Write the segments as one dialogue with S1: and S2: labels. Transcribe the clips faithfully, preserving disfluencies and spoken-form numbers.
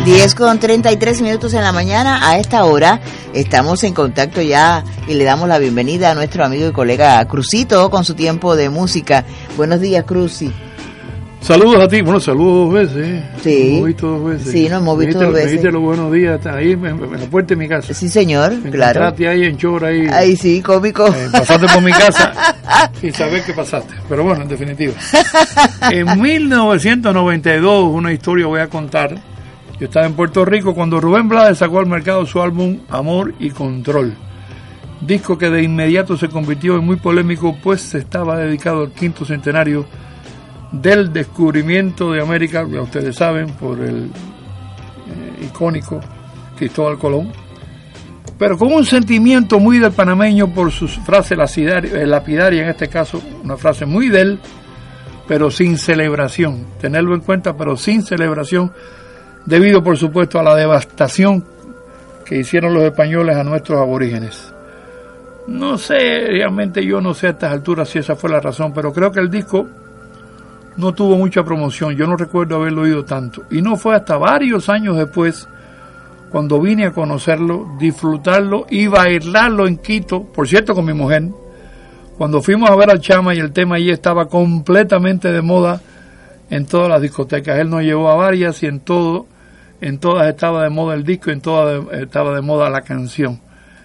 S1: diez con treinta y tres minutos en la mañana. A esta hora estamos en contacto ya y le damos la bienvenida a nuestro amigo y colega Crucito con su tiempo de música. Buenos días, Cruci.
S2: Saludos a ti. Bueno, saludos dos veces. ¿eh?
S1: Sí.
S2: Hemos visto dos veces.
S1: Sí, nos hemos visto
S2: me
S1: dos
S2: dijiste,
S1: veces.
S2: Me dijiste los buenos días ahí en, en la puerta de mi casa.
S1: Sí, señor,
S2: me
S1: claro.
S2: encontraste ahí en Chora ahí.
S1: Ay, sí, cómico.
S2: Eh, pasaste por mi casa sin saber que pasaste. Pero bueno, en definitiva. En mil novecientos noventa y dos, una historia voy a contar. Yo estaba en Puerto Rico cuando Rubén Blades sacó al mercado su álbum Amor y Control. Disco que de inmediato se convirtió en muy polémico, pues estaba dedicado al quinto centenario del descubrimiento de América, ya ustedes saben, por el eh, icónico Cristóbal Colón, pero con un sentimiento muy del panameño por sus frases lapidaria, eh, lapidaria en este caso, una frase muy de él, pero sin celebración, tenerlo en cuenta, pero sin celebración, debido por supuesto a la devastación que hicieron los españoles a nuestros aborígenes. No sé, realmente yo no sé a estas alturas si esa fue la razón, pero creo que el disco no tuvo mucha promoción, yo no recuerdo haberlo oído tanto, y no fue hasta varios años después cuando vine a conocerlo, disfrutarlo y bailarlo en Quito, por cierto con mi mujer, cuando fuimos a ver al Chama y el tema allí estaba completamente de moda en todas las discotecas. Él nos llevó a varias y en todo, en todas estaba de moda el disco y en todas estaba de moda la canción.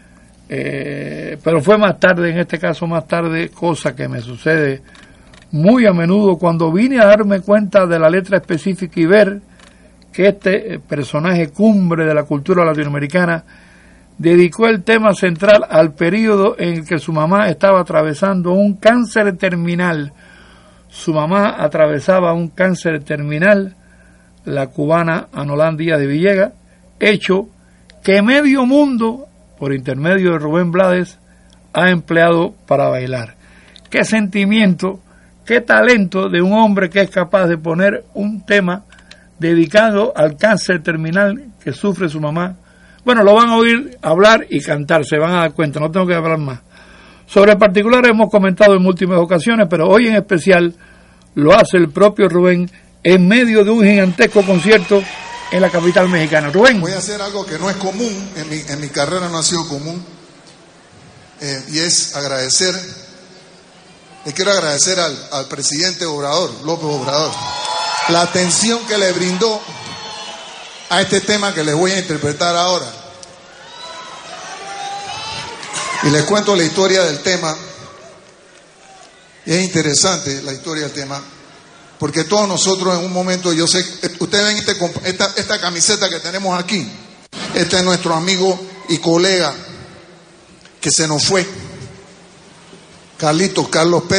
S2: Eh, pero fue más tarde, en este caso más tarde, cosa que me sucede muy a menudo cuando vine a darme cuenta de la letra específica y ver que este personaje cumbre de la cultura latinoamericana dedicó el tema central al periodo en el que su mamá estaba atravesando un cáncer terminal. Su mamá atravesaba un cáncer terminal, la cubana Anolán Díaz de Villegas, hecho que medio mundo, por intermedio de Rubén Blades, ha empleado para bailar. ¡Qué sentimiento! Qué talento de un hombre que es capaz de poner un tema dedicado al cáncer terminal que sufre su mamá. Bueno, lo van a oír hablar y cantar, se van a dar cuenta, no tengo que hablar más. Sobre el particular hemos comentado en múltiples ocasiones, pero hoy en especial lo hace el propio Rubén en medio de un gigantesco concierto en la capital mexicana. Rubén.
S3: Voy a hacer algo que no es común, en mi, en mi carrera no ha sido común, eh, y es agradecer. Le quiero agradecer al, al presidente Obrador, López Obrador, la atención que le brindó a este tema que les voy a interpretar ahora. Y les cuento la historia del tema. Y es interesante la historia del tema, porque todos nosotros en un momento, yo sé, ustedes ven este, esta, esta camiseta que tenemos aquí. Este es nuestro amigo y colega que se nos fue, Carlitos Carlos Pérez.